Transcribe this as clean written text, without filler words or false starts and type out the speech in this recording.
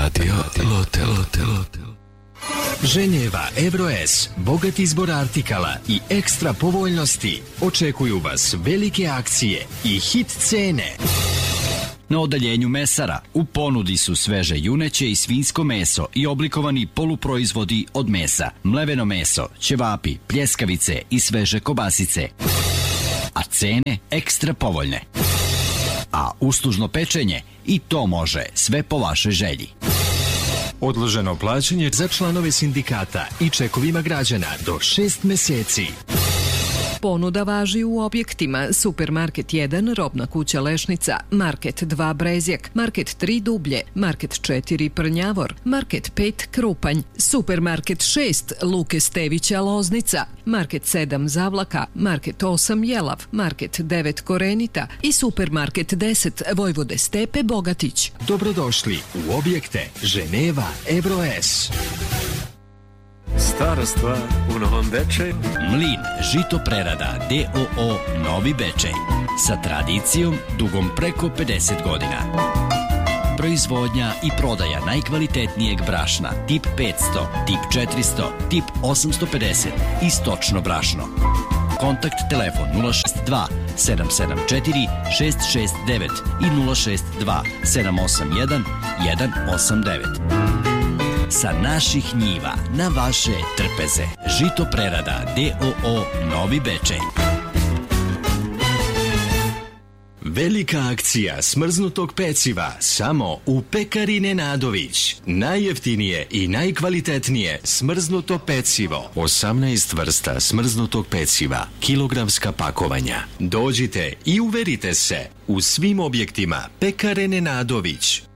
Radio Lotel. Ženjeva Euro S, bogat izbor artikala i ekstra povoljnosti očekuju vas velike akcije i hit cene. Na odeljenju mesara u ponudi su sveže juneće i svinjsko meso i oblikovani poluproizvodi od mesa, mleveno meso, ćevapi, pljeskavice i sveže kobasice. A cene ekstra povoljne. A uslužno pečenje i to može, sve po vašoj želji. Odloženo plaćanje za članove sindikata i čekovima građana do 6 meseci. Ponuda važi u objektima Supermarket 1, Robna kuća Lešnica, Market 2 Brezjak, Market 3 Dublje, Market 4 Prnjavor, Market 5 Krupanj, Supermarket 6 Luke Stevića Loznica, Market 7 Zavlaka, Market 8 Jelav, Market 9 Korenita i Supermarket 10 Vojvode Stepe Bogatić. Dobrodošli u objekte Ženeva Euro S. Stara stvar u Novom Bečeju. Mlin žito prerada D.O.O. Novi Bečej. Sa tradicijom dugom preko 50 godina. Proizvodnja i prodaja najkvalitetnijeg brašna tip 500, tip 400, tip 850 i stočno brašno. Kontakt telefon 062 774 669 i 062 781 189. Sa naših njiva na vaše trpeze. Žito prerada D.O.O. Novi Bečej. Velika akcija smrznutog peciva samo u Pekari Nenadović. Najjeftinije i najkvalitetnije smrznuto pecivo. 18 vrsta smrznutog peciva, kilogramska pakovanja. Dođite i uverite se u svim objektima Pekare Nenadović.